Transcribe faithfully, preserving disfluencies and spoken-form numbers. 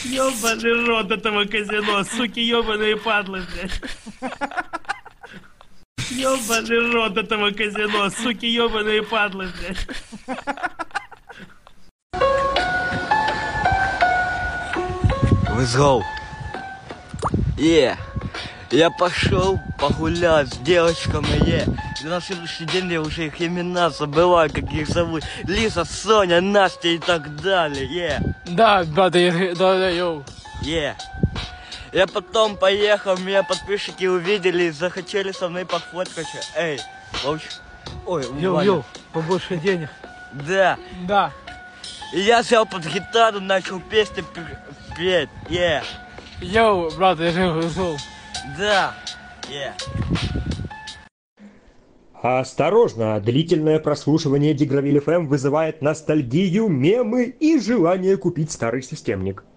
Ёбаный рот этого казино, суки ёбаные падлы, блядь. Ёбаный рот этого казино, суки ёбаные падлы, блядь. Let's go. Yeah. Я пошел погулять с девочками, yeah. На следующий день я уже их имена забываю, как их зовут. Лиза, Соня, Настя и так далее, yeah. Да, да, да, да, да, йоу. Yeah. Я потом поехал, меня подписчики увидели и захотели со мной пофоткаться. Эй, луч. Ой, Йоу, Ваня. йоу, побольше денег. Да. Да. И я взял под гитару, начал песни петь, yeah. Йоу, брат, я же ушел. Да, yeah. Осторожно, длительное прослушивание Дигравиль эф эм вызывает ностальгию, мемы и желание купить старый системник.